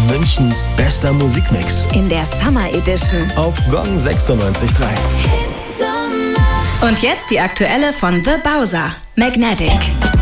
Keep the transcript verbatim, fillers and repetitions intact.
Münchens bester Musikmix. In der Summer Edition. Auf Gong sechsundneunzig Komma drei. Und jetzt die aktuelle von The Bowser. Magnetic.